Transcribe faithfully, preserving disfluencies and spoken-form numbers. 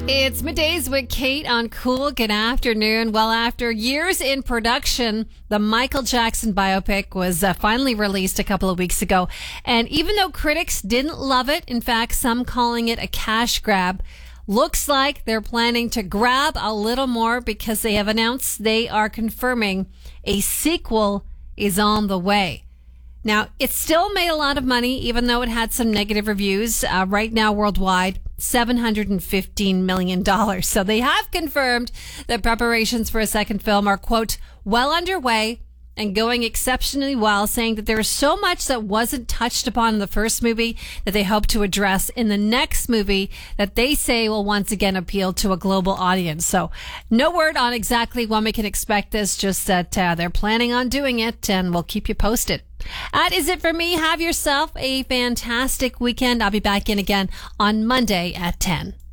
It's Middays with Kate on Cool. Good afternoon. Well, after years in production, the Michael Jackson biopic was uh, finally released a couple of weeks ago. And even though critics didn't love it, in fact, some calling it a cash grab, looks like they're planning to grab a little more because they have announced they are confirming a sequel is on the way. Now, it still made a lot of money, even though it had some negative reviews. Uh, right now, worldwide, seven hundred fifteen million dollars. So they have confirmed that preparations for a second film are, quote, well underway and going exceptionally well, saying that there is so much that wasn't touched upon in the first movie that they hope to address in the next movie that they say will once again appeal to a global audience. So no word on exactly when we can expect this, just that uh, they're planning on doing it, and we'll keep you posted. That is it for me. Have yourself a fantastic weekend. I'll be back in again on Monday at ten.